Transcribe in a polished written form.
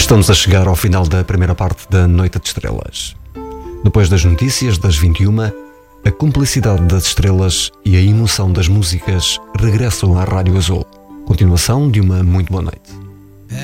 Estamos a chegar ao final da primeira parte da Noite de Estrelas. Depois das notícias das 21, a cumplicidade das estrelas e a emoção das músicas regressam à Rádio Azul. Continuação de uma muito boa noite.